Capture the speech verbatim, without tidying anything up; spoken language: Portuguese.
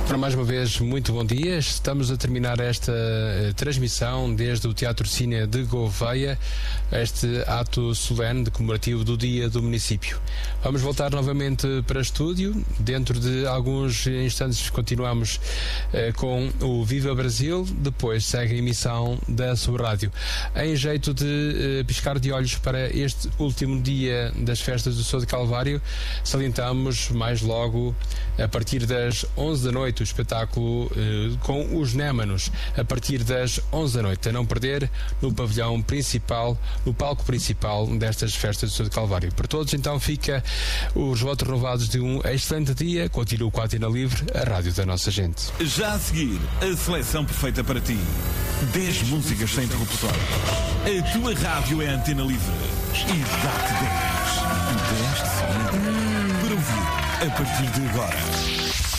Para mais uma vez, muito bom dia. Estamos a terminar esta uh, transmissão desde o Teatro Cine de Gouveia, este ato solene comemorativo do Dia do Município. Vamos voltar novamente para estúdio. Dentro de alguns instantes continuamos uh, com o Viva Brasil, depois segue a emissão da sua rádio. Em jeito de uh, piscar de olhos para este último dia das festas do Sou de Calvário, salientamos mais logo, a partir das onze da noite, o espetáculo eh, com os Némanos, a partir das onze da noite, a não perder, no pavilhão principal, no palco principal destas festas do Sou de Calvário. Para todos, então, fica os votos renovados de um excelente dia. Continua com a Antena Livre, a rádio da nossa gente. Já a seguir, a seleção perfeita para ti. dez músicas sem interrupção. A tua rádio é Antena Livre e dá-te dez. dez de seguida para ouvir a partir de agora.